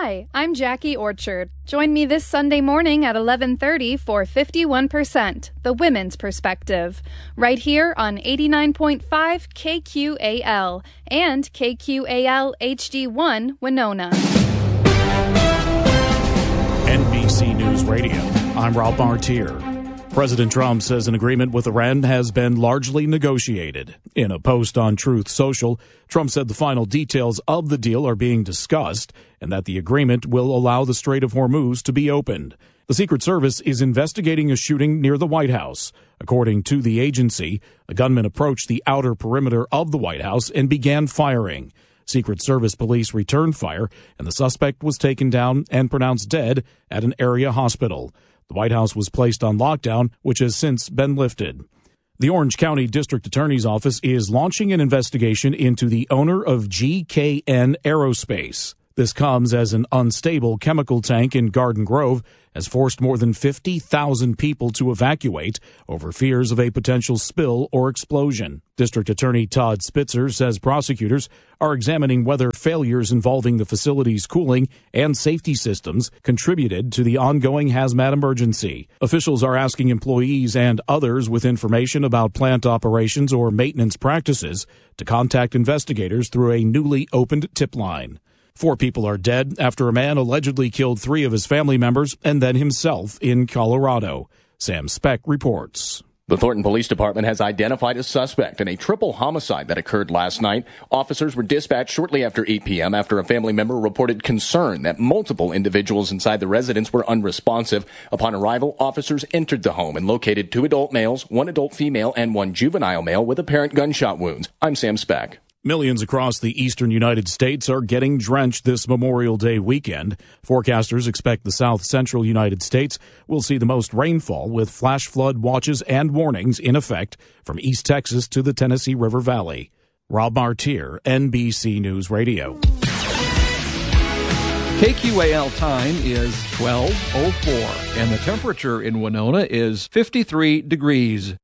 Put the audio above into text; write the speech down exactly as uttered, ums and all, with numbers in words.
Hi, I'm Jackie Orchard. Join me this Sunday morning at eleven thirty for fifty-one percent, the women's perspective, right here on eighty-nine point five K Q A L and K Q A L H D one Winona. N B C News Radio, I'm Rob Martier. President Trump says an agreement with Iran has been largely negotiated. In a post on Truth Social, Trump said the final details of the deal are being discussed and that the agreement will allow the Strait of Hormuz to be opened. The Secret Service is investigating a shooting near the White House. According to the agency, a gunman approached the outer perimeter of the White House and began firing. Secret Service police returned fire, and the suspect was taken down and pronounced dead at an area hospital. The White House was placed on lockdown, which has since been lifted. The Orange County District Attorney's Office is launching an investigation into the owner of G K N Aerospace. This comes as an unstable chemical tank in Garden Grove has forced more than fifty thousand people to evacuate over fears of a potential spill or explosion. District Attorney Todd Spitzer says prosecutors are examining whether failures involving the facility's cooling and safety systems contributed to the ongoing hazmat emergency. Officials are asking employees and others with information about plant operations or maintenance practices to contact investigators through a newly opened tip line. Four people are dead after a man allegedly killed three of his family members and then himself in Colorado. Sam Speck reports. The Thornton Police Department has identified a suspect in a triple homicide that occurred last night. Officers were dispatched shortly after eight p.m. after a family member reported concern that multiple individuals inside the residence were unresponsive. Upon arrival, officers entered the home and located two adult males, one adult female, and one juvenile male with apparent gunshot wounds. I'm Sam Speck. Millions across the eastern United States are getting drenched this Memorial Day weekend. Forecasters expect the south-central United States will see the most rainfall, with flash flood watches and warnings in effect from East Texas to the Tennessee River Valley. Rob Martier, N B C News Radio. K Q A L time is twelve oh four, and the temperature in Winona is fifty-three degrees.